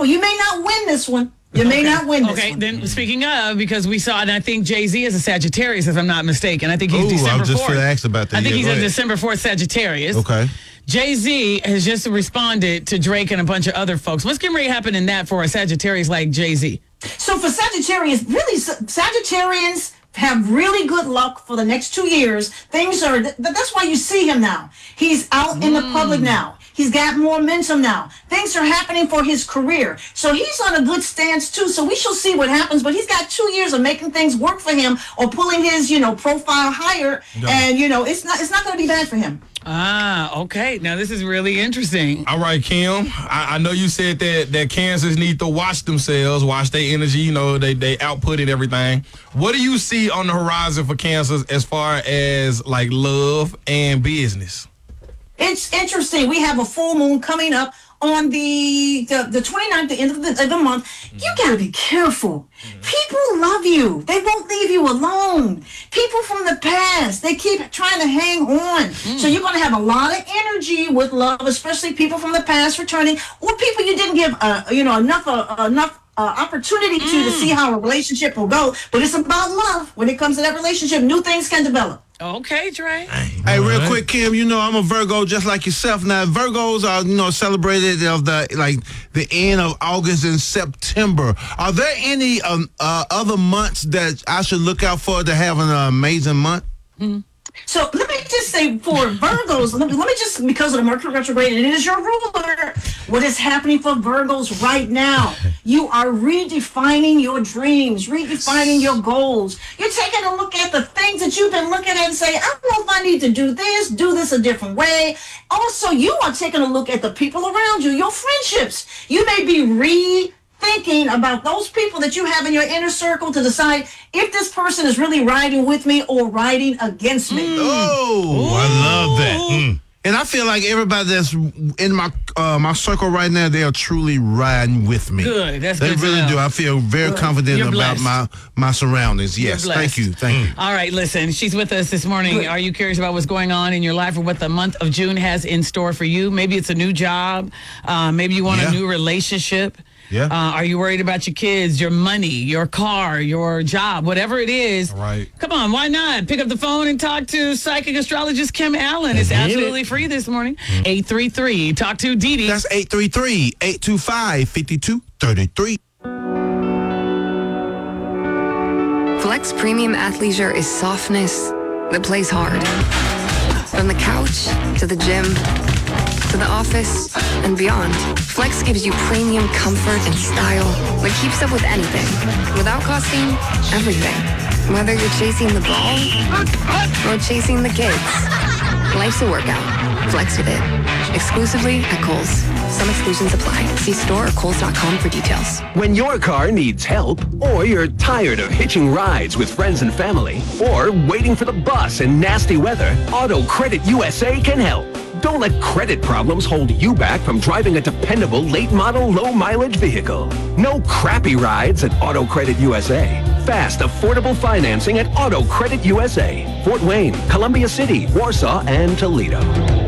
careful. You may not win this one. You may not win this one. Okay, then speaking of, because we saw, and I think Jay-Z is a Sagittarius, if I'm not mistaken. I think he's December 4th. I was just going to ask about that. I think he's a December 4th Sagittarius. Okay. Jay-Z has just responded to Drake and a bunch of other folks. What's getting ready to happen in that for a Sagittarius like Jay-Z? So for Sagittarius, really, Sagittarians have really good luck for the next 2 years. That's why you see him now. He's out in the public now. He's got more momentum now. Things are happening for his career. So he's on a good stance too. So we shall see what happens. But he's got 2 years of making things work for him or pulling his, profile higher. No. And, it's not going to be bad for him. Ah, okay. Now this is really interesting. All right, Kim. I know you said that cancers need to watch themselves, watch their energy, they output and everything. What do you see on the horizon for cancers as far as like love and business? It's interesting. We have a full moon coming up on the 29th, the end of the month. You got to be careful. People love you. They won't leave you alone. People from the past, they keep trying to hang on. So you're going to have a lot of energy with love, especially people from the past returning or people you didn't give enough opportunity to see how a relationship will go. But it's about love. When it comes to that relationship, new things can develop. Okay, Dre. Hey, real quick, Kim, I'm a Virgo just like yourself. Now, Virgos are, celebrated of the end of August and September. Are there any other months that I should look out for to have an amazing month? So let me just say for Virgos, let me just, because of the Mercury retrograde, and it is your ruler, what is happening for Virgos right now? You are redefining your dreams, redefining your goals. You're taking a look at the things that you've been looking at and say, I don't know if I need to do this a different way. Also, you are taking a look at the people around you, your friendships. You may be thinking about those people that you have in your inner circle to decide if this person is really riding with me or riding against me. Oh, I love that. And I feel like everybody that's in my circle right now, they are truly riding with me. Good, that's they good. They really do. I feel very confident about my surroundings. Yes, thank you. All right, listen, she's with us this morning. Good. Are you curious about what's going on in your life or what the month of June has in store for you? Maybe it's a new job. Maybe you want a new relationship. Yeah. Are you worried about your kids, your money, your car, your job, whatever it is? All right. Come on, why not? Pick up the phone and talk to psychic astrologist Kim Allen. It's absolutely free this morning. 833 Talk to Dee Dee. That's 833-825-5233. Flex Premium Athleisure is softness that plays hard. From the couch to the gym to the office and beyond, Flex gives you premium comfort and style that keeps up with anything without costing everything. Whether you're chasing the ball or chasing the kids, life's a workout. Flex with it. Exclusively at Kohl's. Some exclusions apply. See store or Kohls.com for details. When your car needs help, or you're tired of hitching rides with friends and family, or waiting for the bus in nasty weather, Auto Credit USA can help. Don't let credit problems hold you back from driving a dependable late-model, low-mileage vehicle. No crappy rides at Auto Credit USA. Fast, affordable financing at Auto Credit USA. Fort Wayne, Columbia City, Warsaw, and Toledo.